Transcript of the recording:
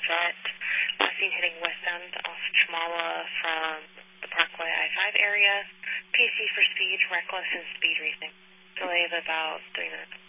jet. Last seen heading westbound off Chamala from the Parkway I-5 area. PC for speed, reckless, and speed racing. Delay of about 3 minutes.